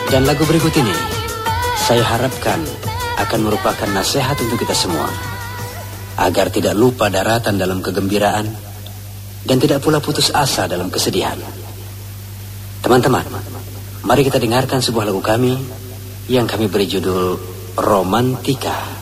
Dan lagu berikut ini saya harapkan akan merupakan nasihat untuk kita semua, agar tidak lupa daratan dalam kegembiraan dan tidak pula putus asa dalam kesedihan. Teman-teman, mari kita dengarkan sebuah lagu kami yang kami beri judul Romantika.